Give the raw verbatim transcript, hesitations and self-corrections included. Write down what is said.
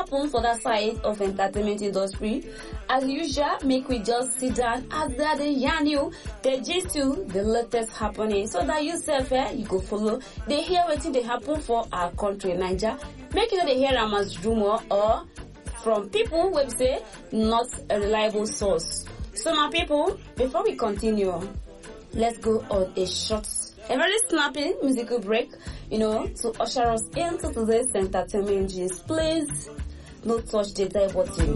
happen for that side of entertainment industry. As usual, make we just sit down as they are the yarn you, the gist you, the latest happening, so that you self eh, you go follow. They hear what they happen for our country, Niger. Make sure they hear them as rumor or from people who say not a reliable source. So my people, before we continue, let's go on a short, a very snappy musical break, you know, to usher us into today's entertainment gist. Please, no touch the dial button.